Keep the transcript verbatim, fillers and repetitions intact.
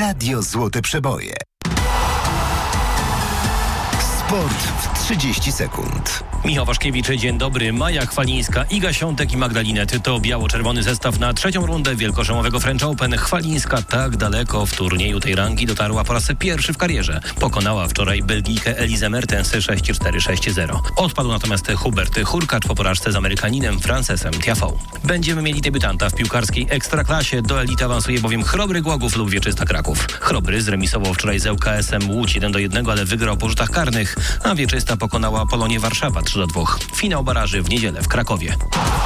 Radio Złote Przeboje. Sport w trzydzieści sekund. Michał Waszkiewicz, dzień dobry. Maja Chwalińska, Iga Świątek i Magdalinet to biało-czerwony zestaw na trzecią rundę wielkoszlemowego French Open. Chwalińska tak daleko w turnieju tej rangi dotarła po raz pierwszy w karierze. Pokonała wczoraj Belgijkę Elizę Mertens sześć cztery sześć zero. Odpadł natomiast Hubert Hurkacz po porażce z Amerykaninem Francesem Tiafoe. Będziemy mieli debiutanta w piłkarskiej ekstraklasie. Do elity awansuje bowiem Chrobry Głogów lub Wieczysta Kraków. Chrobry zremisował wczoraj z L K S-em Łódź jeden do jednego, ale wygrał po rzutach karnych, a Wieczysta pokonała Polonię Warszawa trzy do dwóch. Finał baraży w niedzielę w Krakowie.